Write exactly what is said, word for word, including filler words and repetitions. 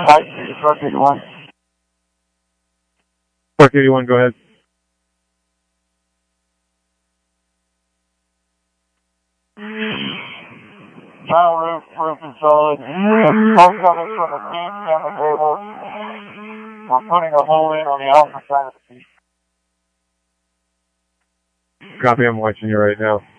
Hi, it's Park eighty-one. Park eighty-one, go ahead. Tile roof, roof is solid. Most of it's from the beams and the tables. We're putting a hole in on the outside side of the piece. Copy, I'm watching you right now.